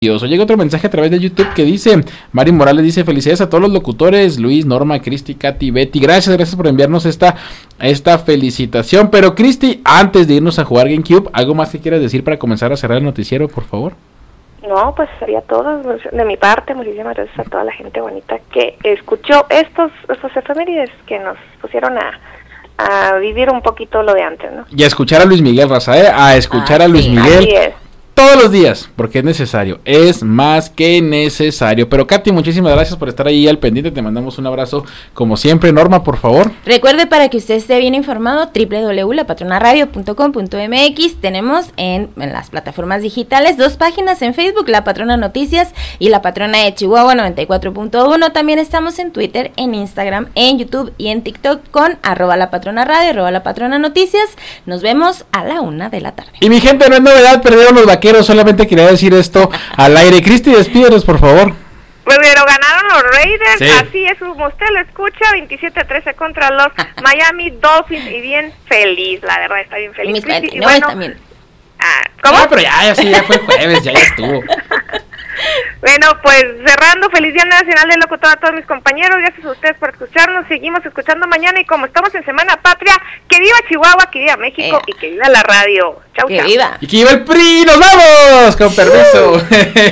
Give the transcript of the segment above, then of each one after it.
Llega otro mensaje a través de YouTube que dice, Mari Morales dice, felicidades a todos los locutores, Luis, Norma, Cristi, Katy, Betty, gracias por enviarnos esta felicitación. Pero Cristi, antes de irnos a jugar GameCube, ¿algo más que quieras decir para comenzar a cerrar el noticiero, por favor? No, pues sería todo de mi parte. Muchísimas gracias a toda la gente bonita que escuchó estos efemérides que nos pusieron a vivir un poquito lo de antes, ¿no? Y a escuchar a Luis Miguel, raza, a escuchar a Luis Miguel. Así es. Todos los días, porque es necesario, es más que necesario. Pero Katy, muchísimas gracias por estar ahí al pendiente, te mandamos un abrazo como siempre. Norma, por favor. Recuerde, para que usted esté bien informado, www.lapatronaradio.com.mx. Tenemos en las plataformas digitales 2 páginas en Facebook, La Patrona Noticias y La Patrona de Chihuahua 94.1. También estamos en Twitter, en Instagram, en YouTube y en TikTok con @lapatronaradio, @lapatronanoticias. Nos vemos a la 1 de la tarde. Y mi gente, no es novedad, perdieron los vaqueros, solamente quería decir esto al aire. Cristi, despídenos, por favor. Pues pero ganaron los Raiders, sí. Así es como usted lo escucha, 27-13 contra los Miami Dolphins, y bien feliz, la verdad, está bien feliz. Y bueno, también. ¿Cómo? No, pero ya fue jueves, ya estuvo. Bueno, pues cerrando, feliz Día Nacional del Locutor a todos mis compañeros, gracias a ustedes por escucharnos, seguimos escuchando mañana, y como estamos en Semana Patria, que viva Chihuahua, que viva México y que viva la radio. Chau, que chau. Viva. Y que viva el PRI, nos vamos, con permiso.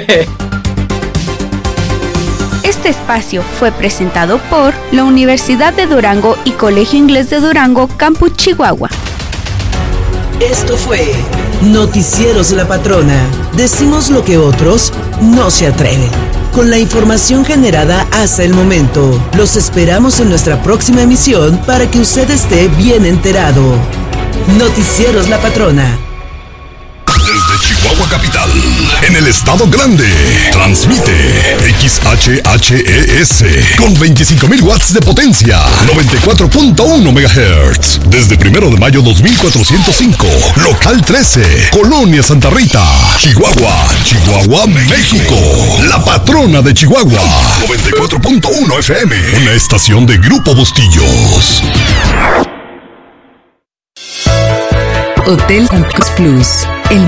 Este espacio fue presentado por la Universidad de Durango y Colegio Inglés de Durango, Campus Chihuahua. Esto fue Noticieros La Patrona. Decimos lo que otros no se atreven. Con la información generada hasta el momento, los esperamos en nuestra próxima emisión para que usted esté bien enterado. Noticieros La Patrona. Desde Chihuahua Capital, en el Estado Grande, transmite XHHES con 25,000 watts de potencia, 94.1 MHz. Desde 1 de mayo 2405, local 13, Colonia Santa Rita, Chihuahua, México. La Patrona de Chihuahua, 94.1 FM, una estación de Grupo Bustillos. Hotel Santa Cruz Plus, el